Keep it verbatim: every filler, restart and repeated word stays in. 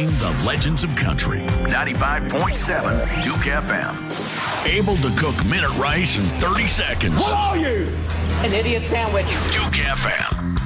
Playing the legends of country. ninety-five point seven Duke F M. Able to cook minute rice in thirty seconds. What are you? An idiot sandwich. Duke F M.